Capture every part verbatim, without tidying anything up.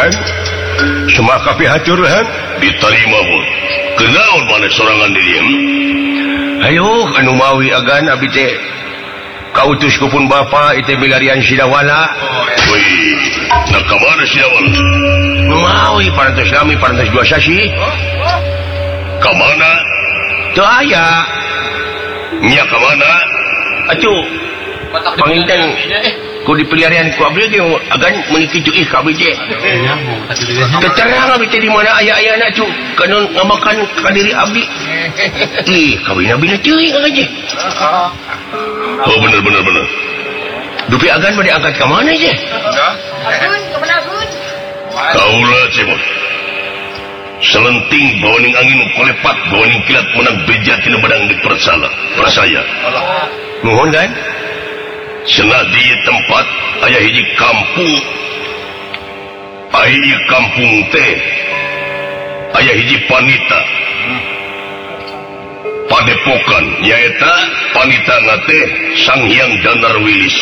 agan semua kapi hancur kan diterima pun kenaon mana sorangan diri ayo anu mawi agan abi teh kautus kupun bapa itu bilarian sidawala wih nak kemana sidawala mawi parantos kami parantos dua sasi kemana tuh ayah nya kemana atuh pangintang ku dipeliharian ku abdi ge agan meuniki ih ka abdi teh keterang abdi teh di mana aya-aya na cu kana ngamakan ka diri abdi ih kawin abdi na teuing aja oh bener bener bener dupi agan bade angkat ka mana je agun ke mana agun kaula cemot selenting bawaning angin kolepat bawaning kilat menang beja tina badang dipersala percaya nuhun kan cenah di tempat aya hiji kampung aya kampung teh aya hiji panita padepokan nyaeta panita na teh Sang Hyang Danar Wilis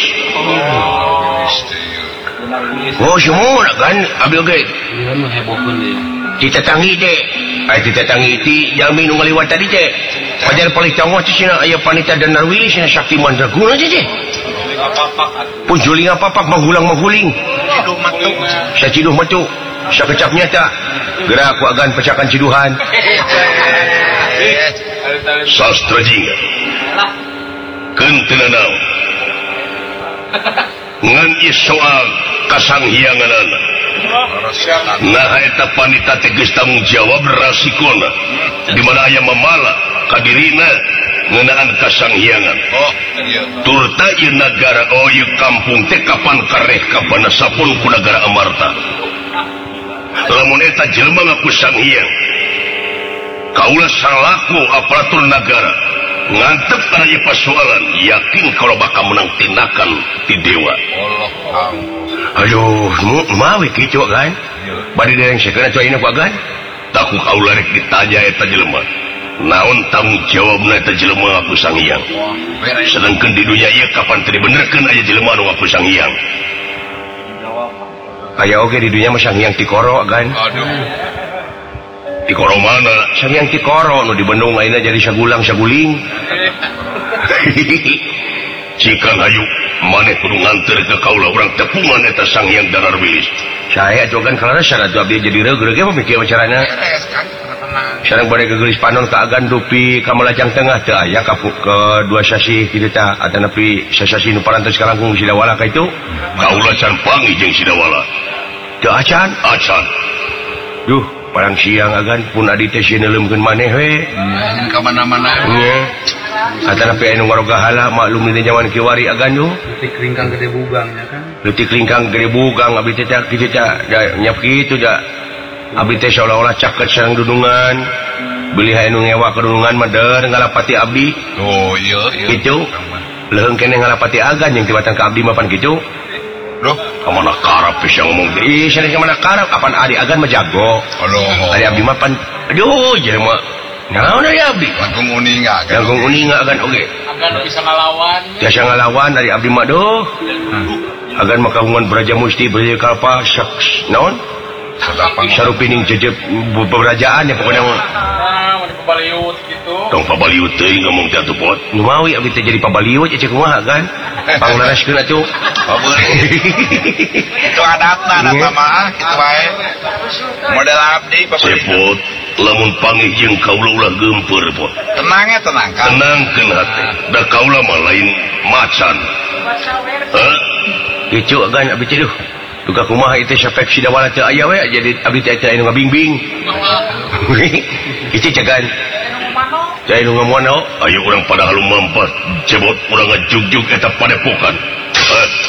oh semua kan abdi oge kita tangi teh ay kita tangi ti jami nu ngaliwat tadi teh pajar paling cangwa teh cenah aya panita Danar Wilis cenah sakti mandraguna teh teh pun juling apa-apa menghulang menghuling saya ciduh matu saya kecap nyata gerak ku agan pecakan ciduhan sastra jingga kentena naon ngan soal kasanghianganana nah eta panita teh geus tanggung jawab rasikona di mana aya mamala kadirina ngeunaan kasanghiangan oh iya turta ieu nagara oh ieu kampung teh kapan kareh kapan sapun ku nagara amarta lamun eta jelema ngaku sanghyang kaula salaku aparatur nagara ngantep kana ieu pasoalan yakin kalau bakal menang tindakan ti dewa aduh mawi kitu kan bade dereng sakeuna coy ku agan taku kaula rek ditanya eta jelema naon tanggung jawabna eta jelema ngaku sanghyang sedangkan di dunia ieu kapan teu dibenerkeun aya jelema nu ngaku sanghyang aya oge di dunia mah sanghyang tikoro kan aduh tikoro mana sanghyang tikoro nu di Bandung ayeuna jadi sagulang saguling cikan hayu maneh kudu nganter ke kaula urang tepungan eta Sanghyang Danar Wilis saya jogan kalana syarat abdi jadi reug-reug ge mikir carana sareng bade gegelis panon ka agan dupi ka Malajang Tengah teu aya ka ke dua sasi kitu tah atanapi sasasi nu parantos ka langkung Sidawala ka itu kaula can pangi jeung Sidawala teu acan acan duh parang siang agan pun adi teh sineuleukeun maneh we hmm, ka mana-mana nya atanapi anu ngaroga hala maklum di zaman kiwari agan duh leutik lingkang gede bugang nya kan leutik lingkang gede bugang abdi teh kitu tah nyap kitu da abdi teh seolah-olah caket sareng dudungan beli anu ngewa kedudungan mah deur ngalapati abdi oh iya iya kitu leuheung keneh ngalapati agan yang tibatan ka abdi mah pan kitu loh kamana karap bisa ngomong ih cenah kamana karap apan ari agan mah jago aduh ari abdi mah pan aduh jelema naon ari abdi langkung uning agan langkung uning agan oge agan bisa ngalawan bisa ngalawan ari abdi mah duh agan mah kagungan Braja Musti Braja Kalpa naon sarupining jejeb peberajaan ya pokoknya mah pabaliut gitu tong pabaliut teuing ngomong teh atuh pot nu mawi abdi teh jadi pabaliut cek kumaha kan panglareskeun atuh itu adatna adatna mah kitu bae model abdi pabaliut lamun panggih jeung kaula ulah geumpeur pot tenang ya tenang kan tenangkeun hate da kaula mah lain macan heh kitu agan abdi teh duh duka kumaha itu sapek Sidawala teu aya we jadi abdi teh anu ngabingbing itu cegan cai nu ngamono ayo urang pada halu mampat cebot urang ngajugjug eta padepokan